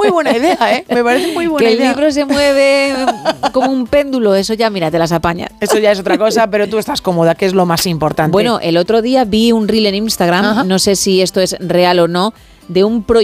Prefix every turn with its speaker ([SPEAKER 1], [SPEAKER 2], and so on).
[SPEAKER 1] muy buena idea, ¿eh? Me parece muy buena
[SPEAKER 2] que
[SPEAKER 1] idea.
[SPEAKER 2] el libro se mueve como un péndulo, eso ya, mira, te las apañas.
[SPEAKER 1] Eso ya es otra cosa, pero tú estás cómoda, que es lo más importante.
[SPEAKER 2] Bueno, el otro día vi un reel en Instagram,
[SPEAKER 1] Ajá.
[SPEAKER 2] no sé si esto es real o no, de un proyecto